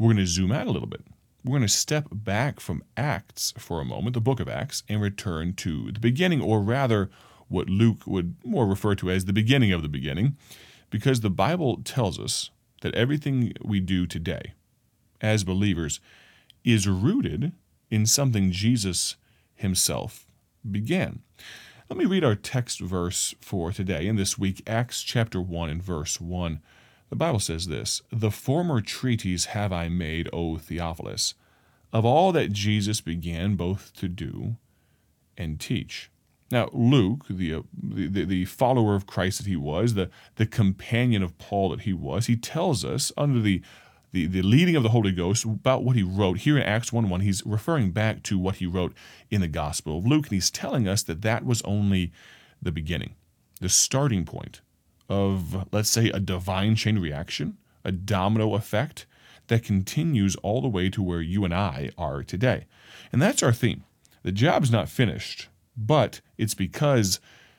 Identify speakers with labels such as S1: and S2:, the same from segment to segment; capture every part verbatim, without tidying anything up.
S1: we're going to zoom out a little bit. We're going to step back from Acts for a moment, the book of Acts, and return to the beginning, or rather what Luke would more refer to as the beginning of the beginning, because the Bible tells us that everything we do today as believers is rooted in something Jesus himself began. Let me read our text verse for today and this week, Acts chapter one and verse one. The Bible says this, "The former treatise have I made, O Theophilus, of all that Jesus began both to do and teach." Now, Luke, the, uh, the, the follower of Christ that he was, the, the companion of Paul that he was, he tells us under the, the, the leading of the Holy Ghost about what he wrote. Here in Acts one one, he's referring back to what he wrote in the Gospel of Luke, and he's telling us that that was only the beginning, the starting point of, let's say, a divine chain reaction, a domino effect that continues all the way to where you and I are today. And that's our theme. The job's not finished, but it's because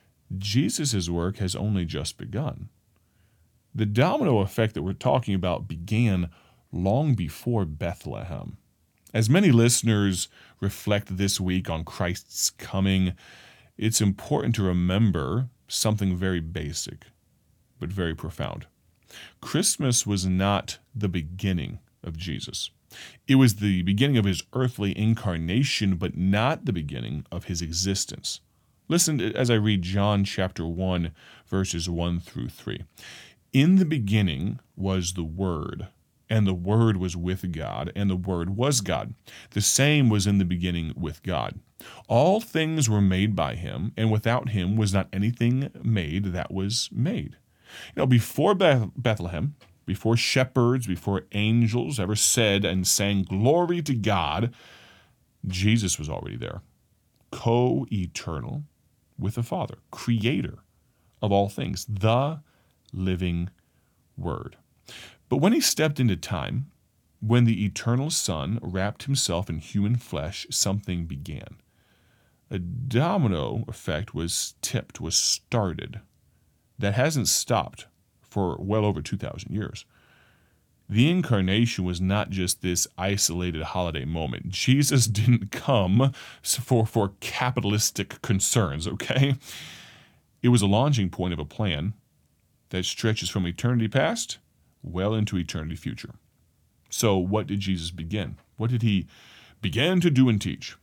S1: Jesus' work has only just begun. The domino effect that we're talking about began long before Bethlehem. As many listeners reflect this week on Christ's coming, it's important to remember something very basic, but very profound. Christmas was not the beginning of Jesus. It was the beginning of his earthly incarnation, but not the beginning of his existence. Listen as I read John chapter one, verses one through three. "In the beginning was the Word, and the Word was with God, and the Word was God. The same was in the beginning with God. All things were made by him, and without him was not anything made that was made." You know, before Beth- Bethlehem, before shepherds, before angels ever said and sang glory to God, Jesus was already there, co-eternal with the Father, creator of all things, the living Word. But when he stepped into time, when the eternal Son wrapped himself in human flesh, something began. A domino effect was tipped, was started, that hasn't stopped for well over two thousand years. The incarnation was not just this isolated holiday moment. Jesus didn't come for, for capitalistic concerns, okay? It was a launching point of a plan that stretches from eternity past well into eternity future. So what did Jesus begin? What did he begin to do and teach?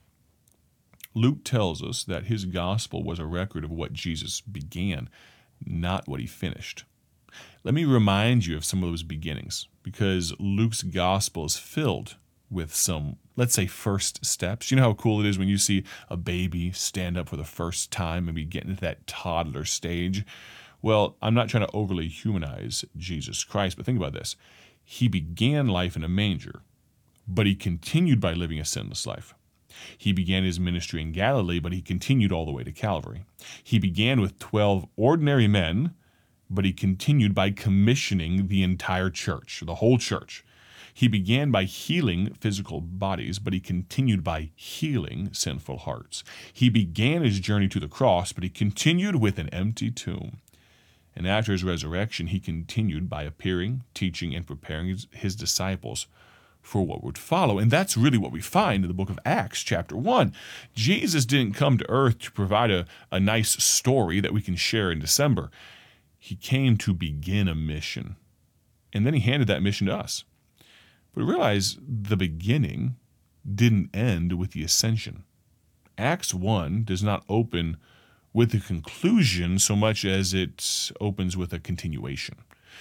S1: Luke tells us that his gospel was a record of what Jesus began, not what he finished. Let me remind you of some of those beginnings, because Luke's gospel is filled with some, let's say, first steps. You know how cool it is when you see a baby stand up for the first time, maybe get into that toddler stage? Well, I'm not trying to overly humanize Jesus Christ, but think about this. He began life in a manger, but he continued by living a sinless life. He began his ministry in Galilee, but he continued all the way to Calvary. He began with twelve ordinary men, but he continued by commissioning the entire church, the whole church. He began by healing physical bodies, but he continued by healing sinful hearts. He began his journey to the cross, but he continued with an empty tomb. And after his resurrection, he continued by appearing, teaching, and preparing his, his disciples for what would follow. And that's really what we find in the book of Acts, chapter one. Jesus didn't come to earth to provide a, a nice story that we can share in December. He came to begin a mission, and then he handed that mission to us. But realize the beginning didn't end with the ascension. Acts one does not open with a conclusion so much as it opens with a continuation.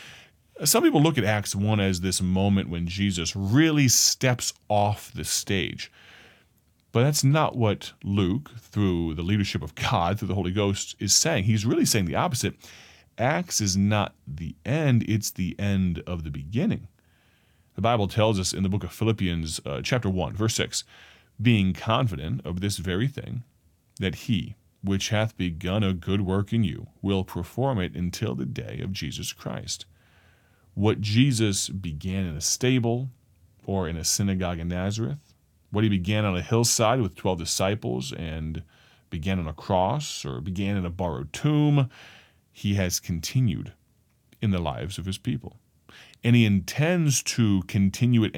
S1: Some people look at Acts one as this moment when Jesus really steps off the stage. But that's not what Luke, through the leadership of God, through the Holy Ghost, is saying. He's really saying the opposite. Acts is not the end, it's the end of the beginning. The Bible tells us in the book of Philippians, uh, chapter one, verse six, "Being confident of this very thing, that he, which hath begun a good work in you, will perform it until the day of Jesus Christ." What Jesus began in a stable or in a synagogue in Nazareth, what he began on a hillside with twelve disciples and began on a cross or began in a borrowed tomb, he has continued in the lives of his people. And he intends to continue it